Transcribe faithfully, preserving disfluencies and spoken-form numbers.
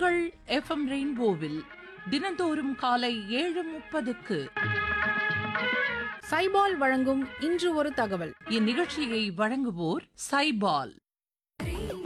உங்கள் எஃப்எம் ரெயின்போவில் தினந்தோறும் காலை ஏழு முப்பதுக்கு சைபால் வழங்கும் இன்று ஒரு தகவல். இந்நிகழ்ச்சியை வழங்குவோர் சைபால்.